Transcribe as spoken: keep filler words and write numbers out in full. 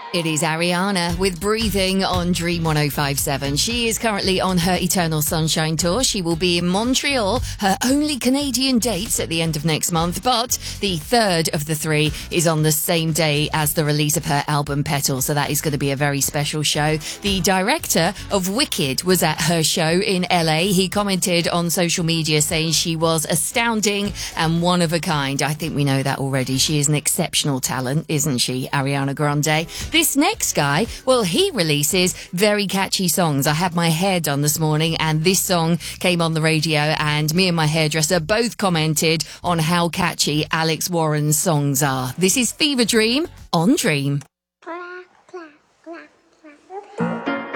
It is Ariana with Breathing on Dream one oh five point seven. She is currently on her Eternal Sunshine tour. She will be in Montreal, her only Canadian dates at the end of next month. But the third of the three is on the same day as the release of her album Petal. So that is going to be a very special show. The director of Wicked was at her show in L A. He commented on social media saying she was astounding and one of a kind. I think we know that already. She is an exceptional talent, isn't she, Ariana Grande? This next guy, well, he releases very catchy songs. I had my hair done this morning and this song came on the radio and me and my hairdresser both commented on how catchy Alex Warren's songs are. This is Fever Dream on Dream.